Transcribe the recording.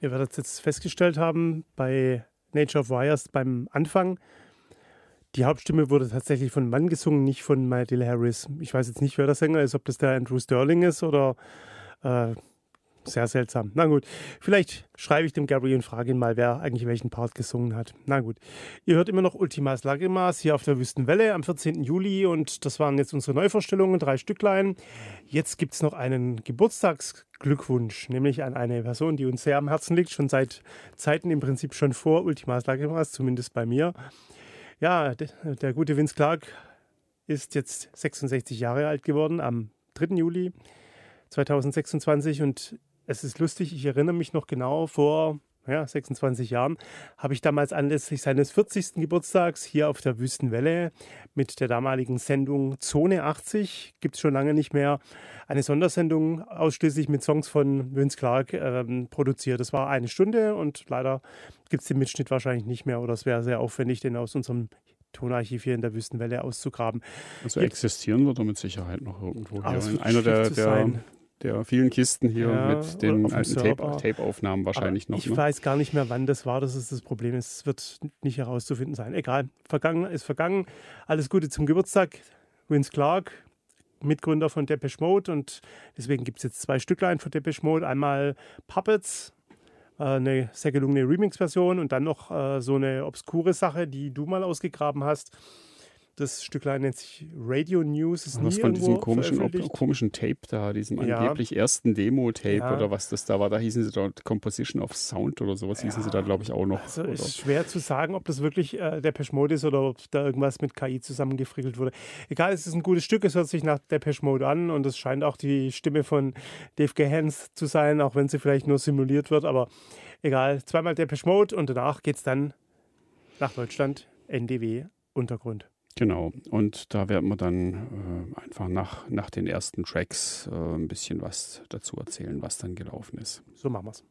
ihr werdet es jetzt festgestellt haben, bei Nature of Wires beim Anfang, die Hauptstimme wurde tatsächlich von einem Mann gesungen, nicht von Maidil Harris. Ich weiß jetzt nicht, wer der Sänger ist, ob das der Andrew Sterling ist oder sehr seltsam. Na gut, vielleicht schreibe ich dem Gary und frage ihn mal, wer eigentlich welchen Part gesungen hat. Na gut, ihr hört immer noch Ultimas Lagrimas hier auf der Wüstenwelle am 14. Juli und das waren jetzt unsere Neuvorstellungen, 3 Stücklein. Jetzt gibt es noch einen Geburtstagsglückwunsch, nämlich an eine Person, die uns sehr am Herzen liegt, schon seit Zeiten im Prinzip schon vor Ultimas Lagrimas, zumindest bei mir. Ja, der gute Vince Clarke ist jetzt 66 Jahre alt geworden am 3. Juli 2026 und es ist lustig, ich erinnere mich noch genau, vor 26 Jahren habe ich damals anlässlich seines 40. Geburtstags hier auf der Wüstenwelle mit der damaligen Sendung Zone 80, gibt es schon lange nicht mehr, eine Sondersendung ausschließlich mit Songs von Vince Clarke produziert. Das war 1 Stunde und leider gibt es den Mitschnitt wahrscheinlich nicht mehr oder es wäre sehr aufwendig, den aus unserem Tonarchiv hier in der Wüstenwelle auszugraben. Also existieren wird er mit Sicherheit noch irgendwo hier. In einer der vielen Kisten hier mit den alten Server. Tape-Aufnahmen wahrscheinlich noch. Ich weiß gar nicht mehr, wann das war. Das ist das Problem. Es wird nicht herauszufinden sein. Egal. Vergangen ist vergangen. Alles Gute zum Geburtstag. Vince Clarke, Mitgründer von Depeche Mode. Und deswegen gibt es jetzt 2 Stücklein von Depeche Mode. Einmal Puppets, eine sehr gelungene Remix-Version und dann noch so eine obskure Sache, die du mal ausgegraben hast. Das Stücklein nennt sich Radio News. Ist was nie von diesem irgendwo komischen Tape da, diesem angeblich ersten Demo-Tape oder was das da war. Da hießen sie dort Composition of Sound oder sowas, hießen sie da, glaube ich, auch noch. Also ist schwer zu sagen, ob das wirklich Depeche Mode ist oder ob da irgendwas mit KI zusammengefrickelt wurde. Egal, es ist ein gutes Stück, es hört sich nach Depeche Mode an und es scheint auch die Stimme von Dave Gahans zu sein, auch wenn sie vielleicht nur simuliert wird, aber egal. Zweimal Depeche Mode und danach geht es dann nach Deutschland, NDW Untergrund. Genau, und da werden wir dann einfach nach den ersten Tracks ein bisschen was dazu erzählen, was dann gelaufen ist. So machen wir es.